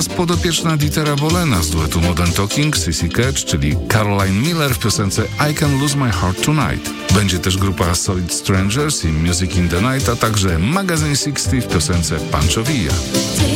teraz podopieczna Dietera Bolena z duetu Modern Talking, Sissy Catch, czyli Caroline Miller w piosence I Can Lose My Heart Tonight. Będzie też grupa Solid Strangers i Music in the Night, a także Magazine 60 w piosence Panchovilla.